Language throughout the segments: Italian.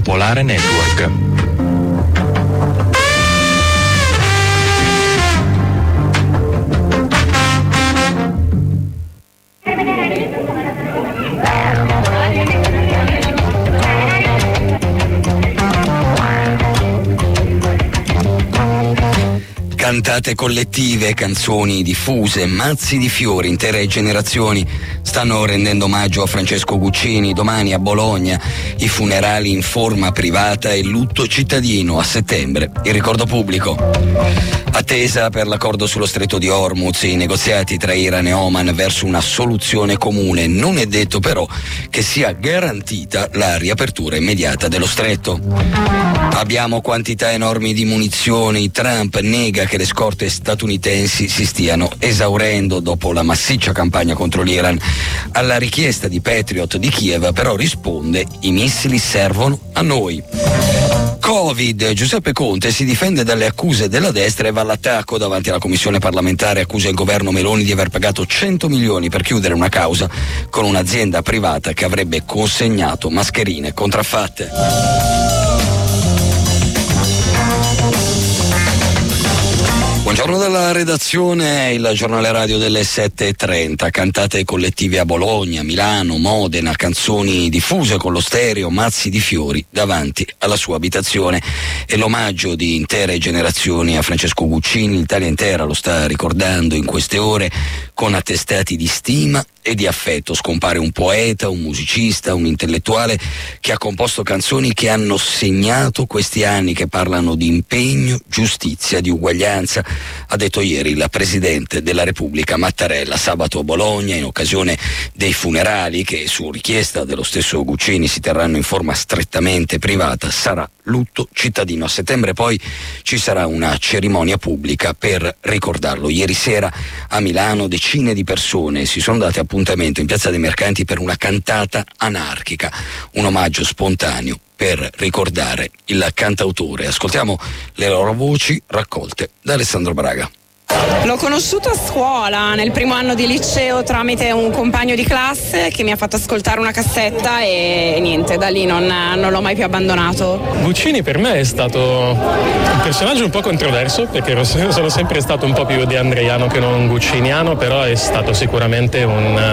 Popolare Network. Cantate collettive, canzoni diffuse, mazzi di fiori, intere generazioni stanno rendendo omaggio a Francesco Guccini. Domani a Bologna i funerali in forma privata e lutto cittadino. A settembre il ricordo pubblico. Attesa per l'accordo sullo stretto di Hormuz, i negoziati tra Iran e Oman verso una soluzione comune. Non è detto però che sia garantita la riapertura immediata dello stretto. Abbiamo quantità enormi di munizioni. Trump nega che le scorte statunitensi si stiano esaurendo dopo la massiccia campagna contro l'Iran. Alla richiesta di Patriot di Kiev però risponde: i missili servono a noi. Covid, Giuseppe Conte si difende dalle accuse della destra e va all'attacco davanti alla commissione parlamentare. Accusa il governo Meloni di aver pagato 100 milioni per chiudere una causa con un'azienda privata che avrebbe consegnato mascherine contraffatte. Buongiorno dalla redazione, il giornale radio delle 7:30, cantate collettive a Bologna, Milano, Modena, canzoni diffuse con lo stereo, mazzi di fiori davanti alla sua abitazione e l'omaggio di intere generazioni a Francesco Guccini. L'Italia intera lo sta ricordando in queste ore con attestati di stima e di affetto. Scompare un poeta, un musicista, un intellettuale che ha composto canzoni che hanno segnato questi anni, che parlano di impegno, giustizia, di uguaglianza. Ha detto ieri il Presidente della Repubblica Mattarella. Sabato a Bologna, in occasione dei funerali che su richiesta dello stesso Guccini si terranno in forma strettamente privata, sarà lutto cittadino. A settembre poi ci sarà una cerimonia pubblica per ricordarlo. Ieri sera a Milano decine di persone si sono date appuntamento in Piazza dei Mercanti per una cantata anarchica, un omaggio spontaneo per ricordare il cantautore. Ascoltiamo le loro voci raccolte da Alessandro Braga. L'ho conosciuto a scuola, nel primo anno di liceo, tramite un compagno di classe che mi ha fatto ascoltare una cassetta e niente, da lì non l'ho mai più abbandonato. Guccini per me è stato un personaggio un po' controverso, perché sono sempre stato un po' più de andreiano che non gucciniano, però è stato sicuramente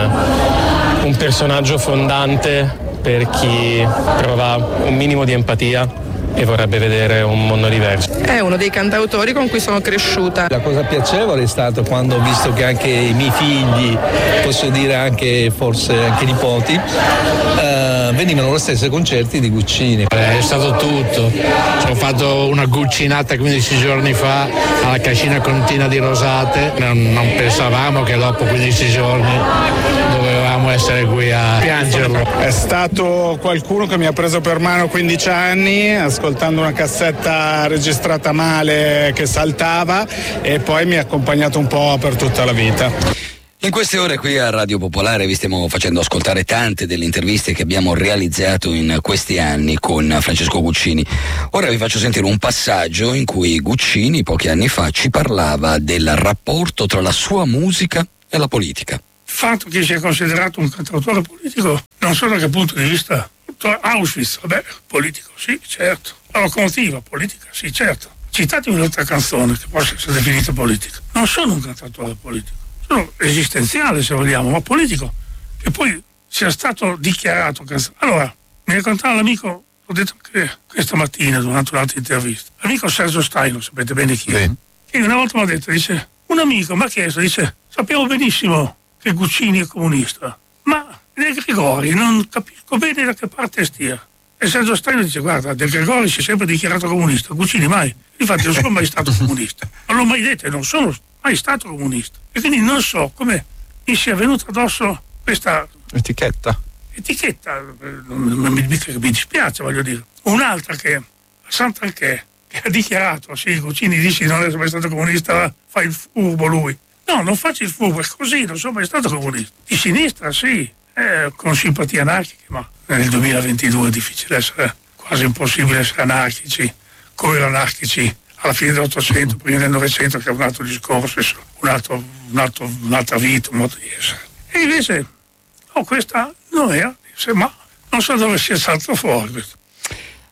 un personaggio fondante per chi prova un minimo di empatia e vorrebbe vedere un mondo diverso. È uno dei cantautori con cui sono cresciuta. La cosa piacevole è stato quando ho visto che anche i miei figli, posso dire anche forse anche nipoti, venivano allo stesso concerti di Guccini. È stato tutto. Ci ho fatto una guccinata 15 giorni fa alla Cascina Contina di Rosate. Non pensavamo che dopo 15 giorni dovevamo essere qui a piangerlo. È stato qualcuno che mi ha preso per mano 15 anni ascoltando una cassetta registrata male che saltava e poi mi ha accompagnato un po' per tutta la vita. In queste ore qui a Radio Popolare vi stiamo facendo ascoltare tante delle interviste che abbiamo realizzato in questi anni con Francesco Guccini. Ora vi faccio sentire un passaggio in cui Guccini pochi anni fa ci parlava del rapporto tra la sua musica e la politica. Il fatto che sia considerato un cantautore politico, non so da che punto di vista. Auschwitz, vabbè, politico, sì, certo. La locomotiva, politica, sì, certo. Citatemi un'altra canzone che possa essere definita politica. Non sono un cantautore politico, sono esistenziale se vogliamo, ma politico. Che poi sia stato dichiarato canzone. Allora, mi raccontava l'amico, l'ho detto anche questa mattina durante un'altra intervista, l'amico Sergio Staino, sapete bene chi è, che una volta mi ha detto, dice, un amico mi ha chiesto, dice, sappiamo benissimo che Guccini è comunista, ma De Gregori non capisco bene da che parte stia. E Sergio Staino dice, guarda, De Gregori si è sempre dichiarato comunista, Guccini mai. Infatti non sono mai stato comunista, non l'ho mai detto e non sono mai stato comunista. E quindi non so come mi sia venuta addosso questa etichetta, mi dispiace, voglio dire. Un'altra che, Santanchè, che ha dichiarato, sì, Guccini dice di non essere mai stato comunista, fa il furbo lui. No, non faccio il furbo, è così, non sono mai stato comunista. Di sinistra, sì. Con simpatie anarchiche, ma nel 2022 è difficile essere, quasi impossibile essere anarchici, come erano anarchici alla fine dell'Ottocento, prima del Novecento, che è un altro discorso, un'altra vita, un modo di essere. E invece, questa non era, ma non so dove sia saltato fuori questo.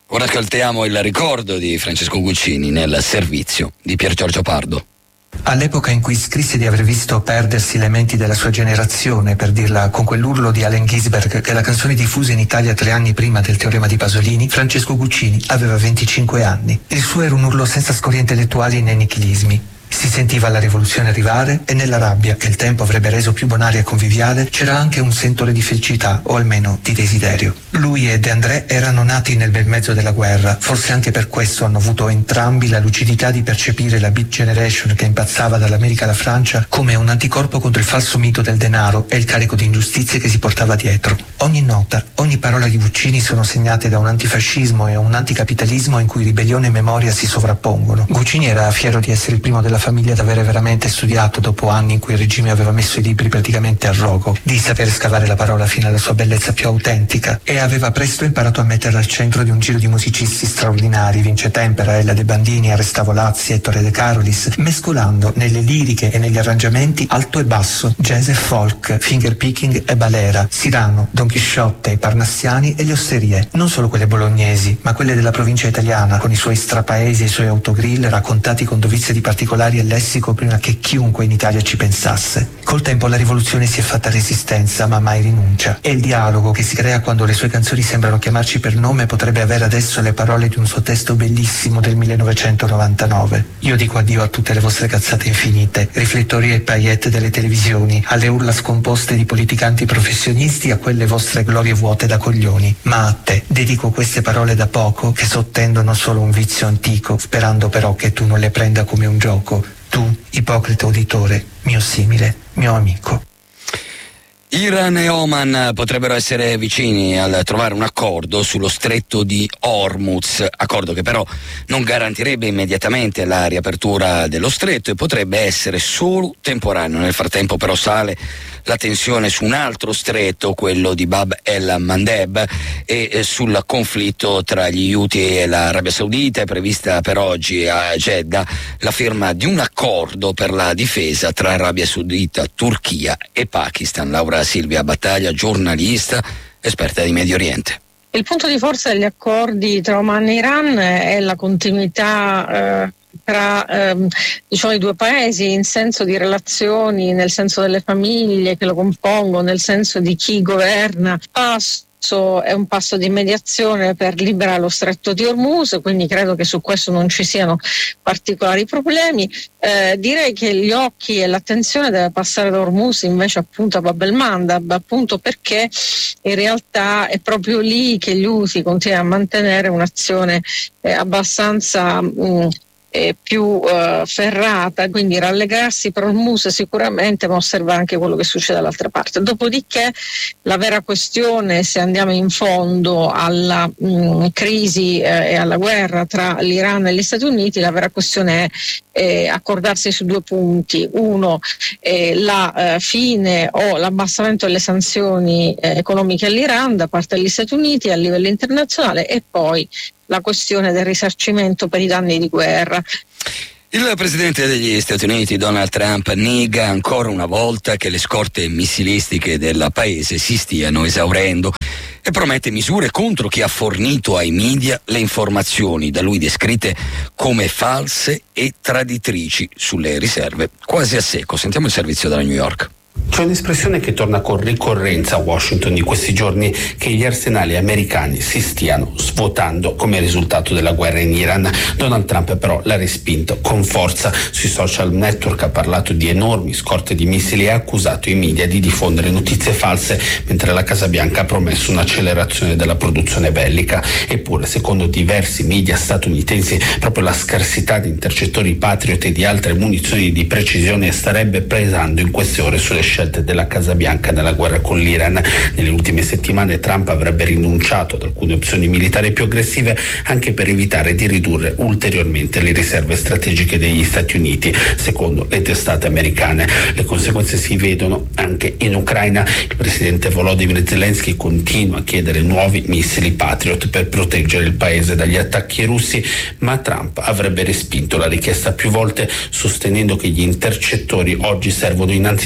Ora ascoltiamo il ricordo di Francesco Guccini nel servizio di Pier Giorgio Pardo. All'epoca in cui scrisse di aver visto perdersi le menti della sua generazione, per dirla con quell'urlo di Allen Ginsberg che la canzone diffusa in Italia 3 anni prima del teorema di Pasolini, Francesco Guccini aveva 25 anni. Il suo era un urlo senza scorie intellettuali né nichilismi. Si sentiva la rivoluzione arrivare e nella rabbia, che il tempo avrebbe reso più bonaria e conviviale, c'era anche un sentore di felicità, o almeno di desiderio. Lui e De André erano nati nel bel mezzo della guerra, forse anche per questo hanno avuto entrambi la lucidità di percepire la Beat Generation che impazzava dall'America alla Francia come un anticorpo contro il falso mito del denaro e il carico di ingiustizie che si portava dietro. Ogni nota, ogni parola di Guccini sono segnate da un antifascismo e un anticapitalismo in cui ribellione e memoria si sovrappongono. Guccini era fiero di essere il primo della famiglia ad avere veramente studiato, dopo anni in cui il regime aveva messo i libri praticamente a rogo, di saper scavare la parola fino alla sua bellezza più autentica, e aveva presto imparato a metterla al centro di un giro di musicisti straordinari, Vince Tempera, Ella De Bandini, Arrestavo Lazzi, Ettore De Carolis, mescolando nelle liriche e negli arrangiamenti alto e basso, jazz e folk, fingerpicking e balera, Cyrano, Don Chisciotte, i Parnassiani e le osterie, non solo quelle bolognesi, ma quelle della provincia italiana, con i suoi strapaesi e i suoi autogrill raccontati con dovizia di particolari e lessico prima che chiunque in Italia ci pensasse. Col tempo la rivoluzione si è fatta resistenza, ma mai rinuncia. E il dialogo che si crea quando le sue canzoni sembrano chiamarci per nome potrebbe avere adesso le parole di un suo testo bellissimo del 1999. Io dico addio a tutte le vostre cazzate infinite, riflettori e paillette delle televisioni, alle urla scomposte di politicanti professionisti, a quelle vostre glorie vuote da coglioni. Ma a te dedico queste parole da poco che sottendono solo un vizio antico, sperando però che tu non le prenda come un gioco. Tu, ipocrita uditore, mio simile, mio amico. Iran e Oman potrebbero essere vicini al trovare un accordo sullo stretto di Hormuz, accordo che però non garantirebbe immediatamente la riapertura dello stretto e potrebbe essere solo temporaneo. Nel frattempo però sale la tensione su un altro stretto, quello di Bab el-Mandeb, e sul conflitto tra gli Houthi e l'Arabia Saudita. È prevista per oggi a Jeddah la firma di un accordo per la difesa tra Arabia Saudita, Turchia e Pakistan. Laura Silvia Battaglia, giornalista, esperta di Medio Oriente. Il punto di forza degli accordi tra Oman e Iran è la continuità tra i due paesi in senso di relazioni, nel senso delle famiglie che lo compongono, nel senso di chi governa. È un passo di mediazione per liberare lo stretto di Hormuz, quindi credo che su questo non ci siano particolari problemi. Direi che gli occhi e l'attenzione deve passare da Hormuz invece appunto a Bab el-Mandeb, appunto perché in realtà è proprio lì che gli Houthi continuano a mantenere un'azione abbastanza più ferrata, quindi rallegarsi per Hormuz sicuramente, ma osservare anche quello che succede dall'altra parte. Dopodiché la vera questione, se andiamo in fondo alla crisi e alla guerra tra l'Iran e gli Stati Uniti, la vera questione è accordarsi su due punti: uno, la fine o l'abbassamento delle sanzioni economiche all'Iran da parte degli Stati Uniti a livello internazionale, e poi la questione del risarcimento per i danni di guerra. Il presidente degli Stati Uniti, Donald Trump, nega ancora una volta che le scorte missilistiche del paese si stiano esaurendo e promette misure contro chi ha fornito ai media le informazioni da lui descritte come false e traditrici sulle riserve quasi a secco. Sentiamo il servizio dalla New York. C'è un'espressione che torna con ricorrenza a Washington di questi giorni, che gli arsenali americani si stiano svuotando come risultato della guerra in Iran. Donald Trump però l'ha respinto con forza. Sui social network ha parlato di enormi scorte di missili e ha accusato i media di diffondere notizie false, mentre la Casa Bianca ha promesso un'accelerazione della produzione bellica. Eppure, secondo diversi media statunitensi, proprio la scarsità di intercettori Patriot e di altre munizioni di precisione starebbe pesando in queste ore sulle scelte della Casa Bianca nella guerra con l'Iran. Nelle ultime settimane Trump avrebbe rinunciato ad alcune opzioni militari più aggressive anche per evitare di ridurre ulteriormente le riserve strategiche degli Stati Uniti, secondo le testate americane. Le conseguenze si vedono anche in Ucraina. Il presidente Volodymyr Zelensky continua a chiedere nuovi missili Patriot per proteggere il paese dagli attacchi russi, ma Trump avrebbe respinto la richiesta più volte, sostenendo che gli intercettori oggi servono innanzitutto a difendere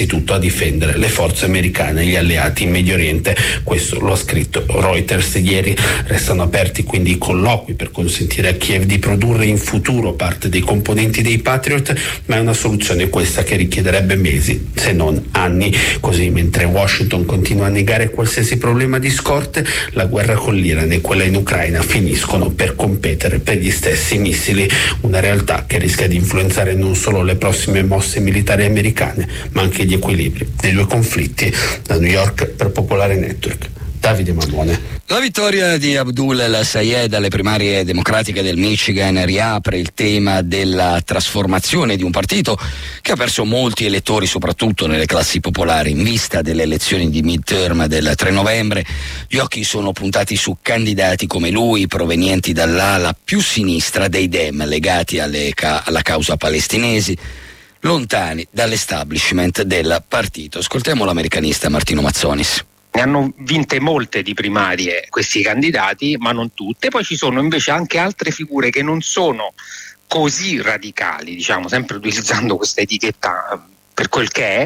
difendere le forze americane e gli alleati in Medio Oriente. Questo lo ha scritto Reuters ieri. Restano aperti quindi i colloqui per consentire a Kiev di produrre in futuro parte dei componenti dei Patriot, ma è una soluzione questa che richiederebbe mesi, se non anni. Così, mentre Washington continua a negare qualsiasi problema di scorte, la guerra con l'Iran e quella in Ucraina finiscono per competere per gli stessi missili, una realtà che rischia di influenzare non solo le prossime mosse militari americane, ma anche gli equilibri dei due conflitti. Da New York per Popolare Network, Davide Mammone. La vittoria di Abdul El-Sayed alle primarie democratiche del Michigan riapre il tema della trasformazione di un partito che ha perso molti elettori, soprattutto nelle classi popolari. In vista delle elezioni di midterm del 3 novembre, gli occhi sono puntati su candidati come lui, provenienti dall'ala più sinistra dei Dem, legati alla causa palestinese, lontani dall'establishment del partito. Ascoltiamo l'americanista Martino Mazzonis. Ne hanno vinte molte di primarie questi candidati, ma non tutte. Poi ci sono invece anche altre figure che non sono così radicali, diciamo, sempre utilizzando questa etichetta per quel che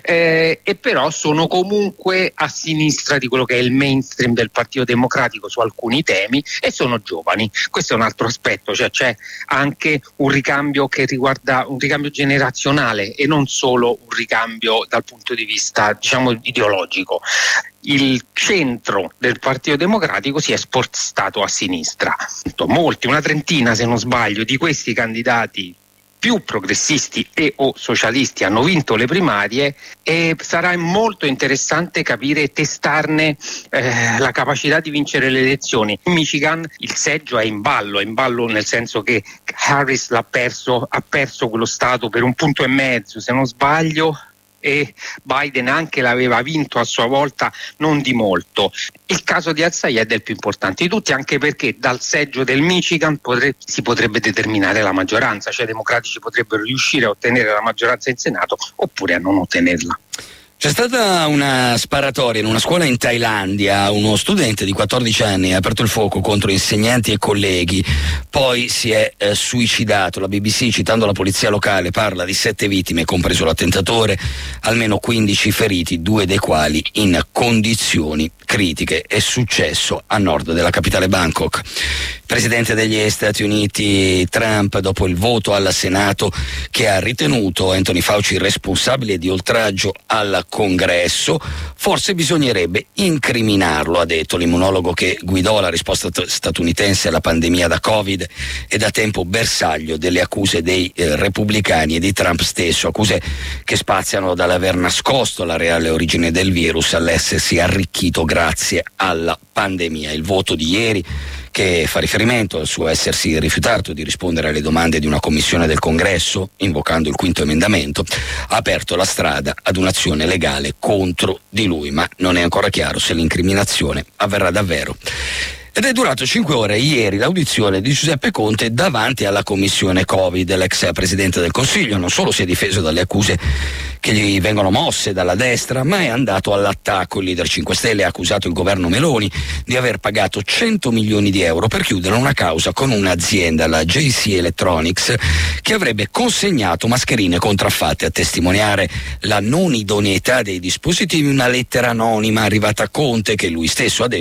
è, e però sono comunque a sinistra di quello che è il mainstream del Partito Democratico su alcuni temi, e sono giovani. Questo è un altro aspetto, cioè c'è anche un ricambio che riguarda un ricambio generazionale e non solo un ricambio dal punto di vista, diciamo, ideologico. Il centro del Partito Democratico si è spostato a sinistra. Molti, una trentina se non sbaglio, di questi candidati più progressisti e o socialisti hanno vinto le primarie, e sarà molto interessante capire e testarne la capacità di vincere le elezioni. In Michigan il seggio è in ballo nel senso che Harris ha perso quello stato per 1,5 punti, se non sbaglio, e Biden anche l'aveva vinto a sua volta, non di molto. Il caso di El-Sayed è il più importante di tutti, anche perché dal seggio del Michigan si potrebbe determinare la maggioranza, cioè i democratici potrebbero riuscire a ottenere la maggioranza in Senato oppure a non ottenerla. C'è stata una sparatoria in una scuola in Thailandia. Uno studente di 14 anni ha aperto il fuoco contro insegnanti e colleghi, poi si è suicidato. La BBC, citando la polizia locale, parla di 7 vittime, compreso l'attentatore, almeno 15 feriti, 2 dei quali in condizioni critiche. È successo a nord della capitale Bangkok. Il presidente degli Stati Uniti Trump, dopo il voto al Senato che ha ritenuto Anthony Fauci responsabile di oltraggio al Congresso, forse bisognerebbe incriminarlo, ha detto l'immunologo che guidò la risposta statunitense alla pandemia da Covid e da tempo bersaglio delle accuse dei repubblicani e di Trump stesso, accuse che spaziano dall'aver nascosto la reale origine del virus all'essersi arricchito grazie alla pandemia. Il voto di ieri, che fa riferimento al suo essersi rifiutato di rispondere alle domande di una commissione del Congresso, invocando il 5º emendamento, ha aperto la strada ad un'azione legale contro di lui, ma non è ancora chiaro se l'incriminazione avverrà davvero. Ed è durato 5 ore ieri l'audizione di Giuseppe Conte davanti alla commissione Covid. L'ex presidente del Consiglio non solo si è difeso dalle accuse che gli vengono mosse dalla destra, ma è andato all'attacco. Il leader 5 Stelle ha accusato il governo Meloni di aver pagato 100 milioni di euro per chiudere una causa con un'azienda, la JC Electronics, che avrebbe consegnato mascherine contraffatte. A testimoniare la non idoneità dei dispositivi una lettera anonima arrivata a Conte, che lui stesso ha detto